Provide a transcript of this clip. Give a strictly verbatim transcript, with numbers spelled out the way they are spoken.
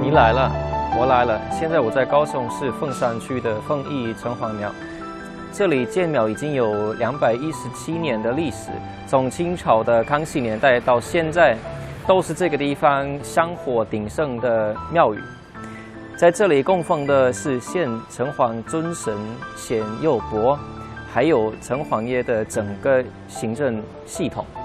你来了，我来了。现在我在高雄市凤山区的凤义城隍庙，这里建庙已经有两百一十七年的历史，从清朝的康熙年代到现在，都是这个地方香火鼎盛的庙宇。在这里供奉的是现城隍尊神显佑伯，还有城隍爷的整个行政系统。